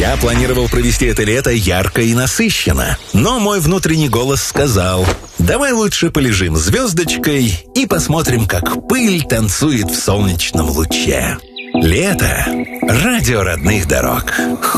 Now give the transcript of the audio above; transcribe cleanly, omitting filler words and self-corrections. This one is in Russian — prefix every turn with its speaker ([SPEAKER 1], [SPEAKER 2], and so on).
[SPEAKER 1] Я планировал провести это лето ярко и насыщенно, но мой внутренний голос сказал: давай лучше полежим звездочкой и посмотрим, как пыль танцует в солнечном луче. Лето. Радио родных дорог.